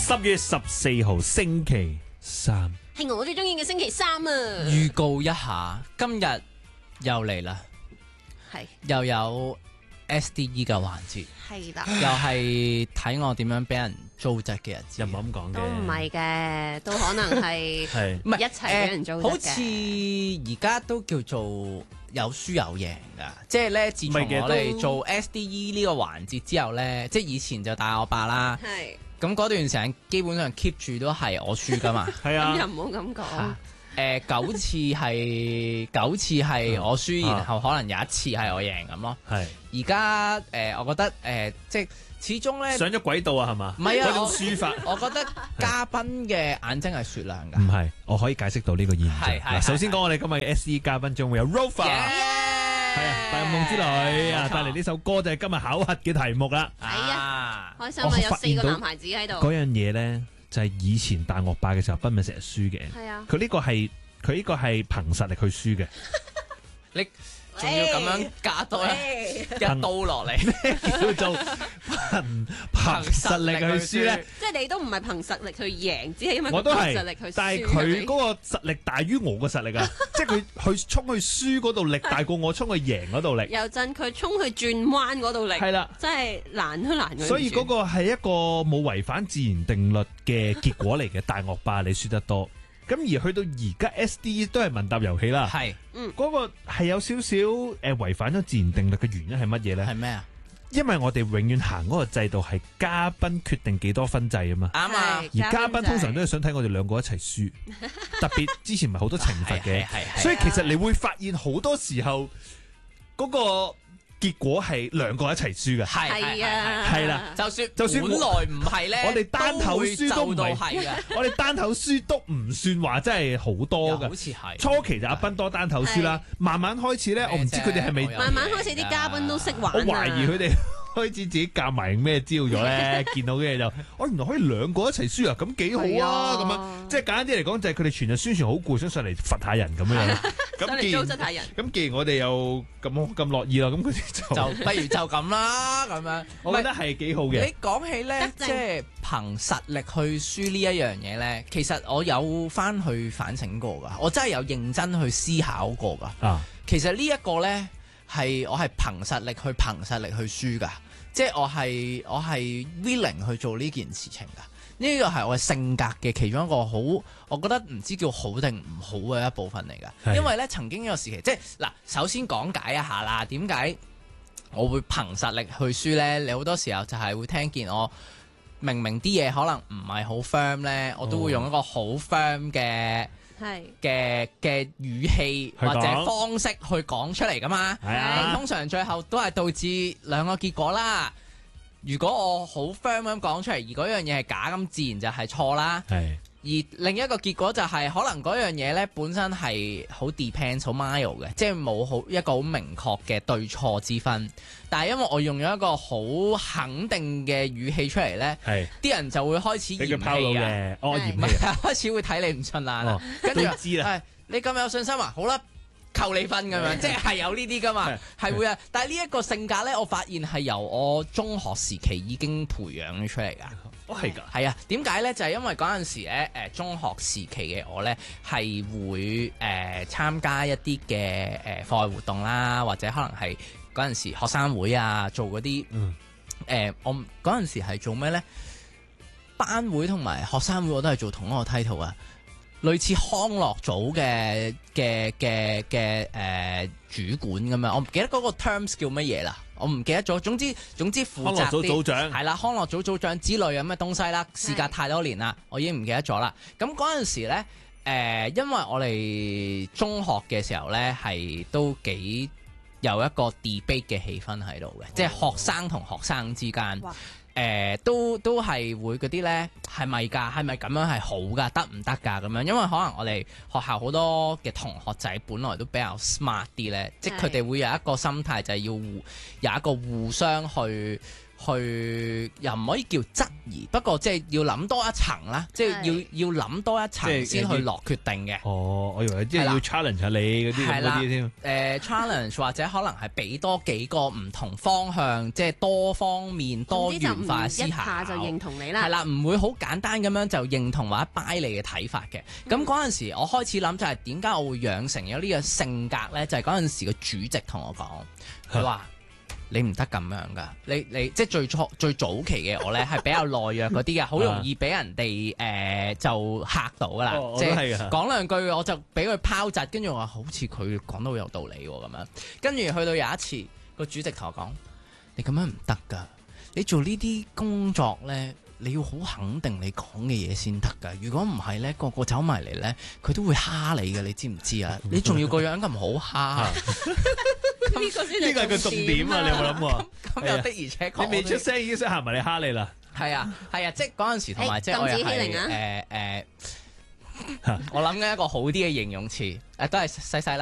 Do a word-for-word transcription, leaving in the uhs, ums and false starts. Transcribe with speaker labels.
Speaker 1: 十月十四號星期三，
Speaker 2: 係我最中意嘅星期三啊！
Speaker 3: 預告一下，今日又嚟啦，
Speaker 2: 係
Speaker 3: 又有 S D E 嘅環節，
Speaker 2: 係啦，
Speaker 3: 又係睇我點樣俾人糟質嘅日子。
Speaker 1: 又唔係咁講嘅，
Speaker 2: 都唔係嘅，都可能係
Speaker 1: 係
Speaker 3: 唔係
Speaker 2: 一齊俾人做
Speaker 3: 好似而家都叫做有輸有贏㗎，即係咧，自從
Speaker 1: 唔係嘅
Speaker 3: 我哋
Speaker 1: 都
Speaker 3: 做 S D E 呢個環節之後咧，即係以前就大我爸啦，
Speaker 2: 係
Speaker 3: 咁嗰段時間基本上 keep 住都係我輸㗎嘛。
Speaker 1: 係
Speaker 2: 咁又
Speaker 1: 啊，
Speaker 2: 唔好咁講
Speaker 3: 誒、呃、九次係九次係我輸，
Speaker 1: 啊
Speaker 3: 然後可能有一次係我贏咁咯。
Speaker 1: 係
Speaker 3: 而家誒，我覺得誒、呃，即係始終咧，
Speaker 1: 上咗軌道啊，係嘛？
Speaker 3: 唔係啊
Speaker 1: 嗰種輸法。
Speaker 3: 我覺得嘉賓嘅眼睛係雪亮㗎。
Speaker 1: 唔係，我可以解釋到呢個現象。
Speaker 3: 係係
Speaker 1: 嗱，首先
Speaker 3: 係
Speaker 1: 講我哋今日嘅 S E 嘉賓將會有 Rover，係
Speaker 3: Yeah！
Speaker 1: 啊，大夢之女啊，
Speaker 3: 冇錯
Speaker 1: 帶嚟呢首歌就係今日考核嘅題目啦。
Speaker 2: 係啊
Speaker 3: 啊，
Speaker 2: 開心啊！有四個男孩子喺度，
Speaker 1: 嗰樣嘢咧就係以前大惡霸嘅時候，斌咪成日輸嘅。
Speaker 2: 係啊，
Speaker 1: 佢呢個係佢呢個係憑實力去輸嘅。
Speaker 3: 你仲要咁樣加多一
Speaker 2: 喂
Speaker 3: 一刀落嚟，
Speaker 1: 叫做憑憑實力去輸咧。
Speaker 2: 即係你都唔係憑實力去贏，只係因為
Speaker 1: 我都係
Speaker 2: 佢憑實力去輸。
Speaker 1: 但係佢嗰個實力大於我個實力啊！即係佢去衝去輸嗰度力大過我衝去贏嗰度力。
Speaker 2: 有陣佢衝去轉彎嗰度力，
Speaker 1: 係啦，
Speaker 2: 真係難都難佢唔住。
Speaker 1: 所以嗰個係一個冇違反自然定律嘅結果嚟嘅。大惡霸你輸得多，咁而去到而家 S D E 都係問答遊戲啦。
Speaker 3: 係
Speaker 1: 嗰個係有少少誒違反咗自然定律嘅原因係乜嘢呢？
Speaker 3: 係咩啊？
Speaker 1: 因為我哋永遠行嗰個制度係嘉賓決定幾多分制啊嘛。
Speaker 3: 啱啊！
Speaker 1: 而嘉賓通常都係想睇我哋兩個一齊輸，特別之前咪好多懲罰嘅，
Speaker 3: 係係係
Speaker 1: 所以其實你會發現好多時候嗰個結果係兩個一齊輸嘅。
Speaker 3: 係
Speaker 2: 係啊，
Speaker 1: 係啦
Speaker 3: 就算
Speaker 1: 就算
Speaker 3: 本來唔係咧，
Speaker 1: 我哋單頭輸都唔係
Speaker 3: 會就到係嘅，
Speaker 1: 我哋單頭輸都唔算話真係好多
Speaker 3: 又
Speaker 1: 噶
Speaker 3: 好似係
Speaker 1: 初期就阿斌多單頭輸啦，慢慢開始咧，我唔知佢哋係咪，
Speaker 2: 慢慢開始啲嘉賓都識玩啊。
Speaker 1: 我懷疑佢哋開始自己夾埋咩招咗咧，見到嘅嘢就，哦原來可以兩個一齊輸啊，咁幾好啊，咁樣，即係簡單啲嚟講就係佢哋全日宣傳好攰，想上嚟罰下人咁樣樣。咁
Speaker 2: 上嚟
Speaker 1: 既然
Speaker 2: 糟質下人，
Speaker 1: 咁既然我哋又咁咁樂意啦，咁佢哋就，
Speaker 3: 就不如就咁啦，咁樣。
Speaker 1: 我覺得係幾好嘅。
Speaker 3: 你講起咧，
Speaker 2: 得正
Speaker 3: 即係憑實力去輸呢一樣嘢咧，其實我有翻去反省過噶，我真係有認真去思考過噶。
Speaker 1: 啊，
Speaker 3: 其實呢一個咧係我係憑實力去憑實力去輸噶，即係我係我係 willing 去做呢件事情噶。呢個係我嘅性格嘅其中一個好，我覺得唔知叫好定唔好嘅一部分嚟噶。
Speaker 1: 係
Speaker 3: 因為咧曾經有個時期，即係嗱，首先講解一下啦，點解我會憑實力去輸呢？你好多時候就係會聽見我明明啲嘢可能唔係好 firm 呢，我都會用一個好 firm 嘅
Speaker 2: 係
Speaker 3: 嘅嘅語氣
Speaker 1: 去講
Speaker 3: 或者方式去講出嚟噶嘛。
Speaker 1: 係啊
Speaker 3: 通常最後都係導致兩個結果啦。如果我好 firm 咁講出嚟，而嗰樣嘢係假，咁自然就係錯啦。
Speaker 1: 係
Speaker 3: 而另一個結果就係、可能嗰樣嘢呢本身係好 depends 好 mild 嘅，即係冇好一個好明確嘅對錯之分。但係因為我用咗一個好肯定嘅語氣出嚟呢，
Speaker 1: 係
Speaker 3: 啲人就會開始嫌
Speaker 1: 俾佢拋
Speaker 3: 棄啊，
Speaker 1: 到嘅，哦
Speaker 2: 係
Speaker 1: 嫌棄啊，
Speaker 3: 唔係啊，開始會睇你唔順眼啦
Speaker 1: 哦。
Speaker 3: 跟住
Speaker 1: 都知啦
Speaker 3: 係你咁有信心啊，好啦。扣你分咁樣，即係有呢啲噶嘛，係會啊。但係呢一個性格呢，我發現係由我中學時期已經培養咗出嚟㗎。
Speaker 1: 哦係㗎，
Speaker 3: 係啊，點解呢？就係、因為嗰陣時咧，誒、中學時期嘅我呢，係會誒、呃、參加一啲嘅誒課外活動啦，或者可能係嗰陣時學生會啊，做嗰啲
Speaker 1: 嗯
Speaker 3: 誒，我嗰陣時係做咩呢？班會同埋學生會我都係做同一個 title 啊。類似康樂組嘅嘅嘅嘅誒主管咁樣，我唔記得嗰個 terms 叫乜嘢啦，我唔記得咗。總之總之負責
Speaker 1: 康樂組組
Speaker 3: 啲
Speaker 1: 長
Speaker 3: 係啦，康樂組組長之類咁嘅東西啦。事隔太多年啦，我已經唔記得咗啦。咁嗰陣時咧，誒、呃，因為我哋中學嘅時候咧，係都幾有一個 debate 嘅氣氛喺度嘅，即係學生同學生之間。
Speaker 2: 哇
Speaker 3: 誒、呃、都都係會嗰啲呢，係咪㗎？係咪咁樣係好㗎？得唔得㗎？咁樣，因為可能我哋學校好多嘅同學仔本來都比較 smart 啲呢，即係佢哋會有一個心態就係要互有一個互相去去又唔可以叫質疑，不過即係要諗多一層啦，即係要要諗多一層先去落決定嘅。
Speaker 1: 哦，我以為即係要 challenge 下你嗰啲咁嗰啲添。
Speaker 3: 誒 challenge 或者可能係俾多幾個唔同方向，即係多方面多元化思考。
Speaker 2: 一下就認同你啦。
Speaker 3: 係啦，唔會好簡單咁樣就認同或者 buy 你嘅睇法嘅。咁嗰陣時，我開始諗就係點解我會養成咗呢個性格咧？就係嗰陣時個主席同我講，佢話。你唔得咁樣噶，你你即係最初最早期嘅我咧係比較懦弱嗰啲嘅，好容易俾人哋誒、呃、就嚇到噶啦，
Speaker 1: 哦、
Speaker 3: 即係講兩句我就俾佢拋窒，跟住我話好似佢講到有道理喎咁樣，跟住去到有一次個主席同我講：你咁樣唔得噶，你做呢啲工作咧。你要好肯定你講嘅嘢先得㗎，如果唔係咧，個個走埋嚟咧，佢都會蝦你嘅，你知唔知啊？你仲要個樣咁唔好蝦，
Speaker 2: 呢個先係
Speaker 1: 呢個係個重點啊！你有冇諗過？
Speaker 3: 咁又的而且確，
Speaker 1: 你未出聲已經識行埋嚟蝦你啦。
Speaker 3: 係啊係啊，即係嗰陣時同埋即係我又係誒誒，我諗緊一個好啲嘅形容詞，誒都係細細粒